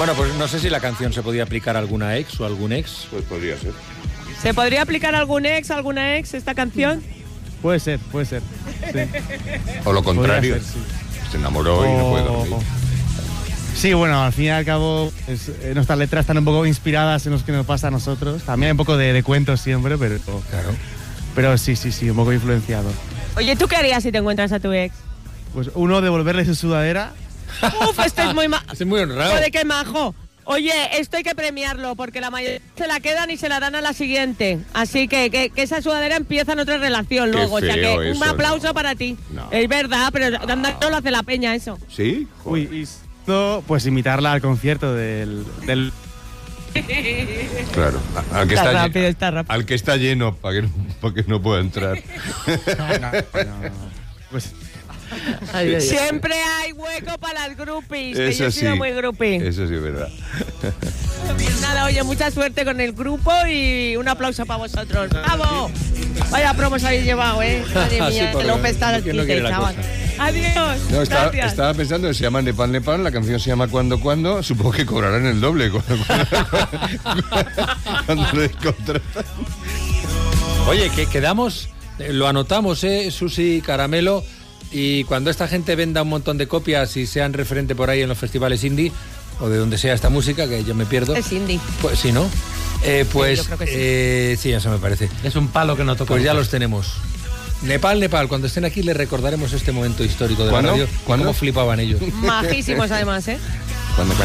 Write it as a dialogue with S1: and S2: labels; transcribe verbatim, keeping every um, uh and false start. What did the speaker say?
S1: Bueno, pues no sé si la canción se podía aplicar a alguna ex o algún ex.
S2: Pues podría ser.
S3: ¿Se podría aplicar a algún ex, a alguna ex esta canción?
S4: Puede ser, puede ser. Sí.
S2: O lo contrario.
S4: Ser, sí.
S2: Se enamoró o... y no puede dormir.
S4: Sí, bueno, al fin y al cabo es, eh, nuestras letras están un poco inspiradas en lo que nos pasa a nosotros. También hay un poco de, de cuentos siempre, pero,
S1: Claro.
S4: pero sí, sí, sí, un poco influenciado.
S3: Oye, ¿tú qué harías si te encuentras a tu ex?
S4: Pues uno, devolverle su sudadera.
S3: Uf, esto es muy majo.
S1: Es muy honrado.
S3: Joder, qué majo. Oye, esto hay que premiarlo, porque la mayoría se la quedan y se la dan a la siguiente. Así que que, que esa sudadera empieza en otra relación
S2: Qué
S3: luego. O sea
S2: feo
S3: que un
S2: eso,
S3: aplauso
S2: no.
S3: para ti.
S2: No.
S3: Es verdad, pero no, no lo hace la peña eso.
S2: ¿Sí?
S4: Uy, y esto, pues invitarla al concierto del... del...
S2: Claro. Al que
S3: Está
S2: está,
S3: rápido,
S2: lle-
S3: está rápido.
S2: Al que está lleno, para que, no, para que no pueda entrar.
S4: no, no, pues...
S3: Siempre hay hueco para las groupies, que yo
S2: Eso
S3: he sido
S2: sí.
S3: muy groupie.
S2: Eso sí es verdad.
S3: Pues nada, oye, mucha suerte con el grupo y un aplauso para vosotros. ¡Bravo! Vaya promos habéis llevado, ¿eh? Madre
S1: Sí,
S3: mía,
S1: porque
S3: que López está
S1: no-
S3: al
S1: que no
S3: quite,
S1: quiere la
S3: chaval.
S1: cosa.
S3: Adiós.
S2: No, estaba,
S3: Gracias.
S2: estaba pensando que se llama Nepal Nepal, la canción se llama Cuando Cuando, supongo que cobrarán el doble cuando, cuando, cuando le contratan.
S1: Oye, que quedamos, eh, lo anotamos, ¿eh? Susi Caramelo. Y cuando esta gente venda un montón de copias y sean referente por ahí en los festivales indie, o de donde sea esta música, que yo me pierdo.
S3: Es indie.
S1: Pues sí, ¿no? Eh, pues
S3: yo creo que sí.
S1: eh, sí, eso me parece.
S5: Es un palo que no toca.
S1: Pues ya los tenemos. Nepal, Nepal, cuando estén aquí les recordaremos este momento histórico de la
S2: ¿Cuándo?
S1: radio.
S2: ¿Cuándo?
S1: Cómo flipaban ellos.
S3: Majísimos además, ¿eh?
S2: Cuando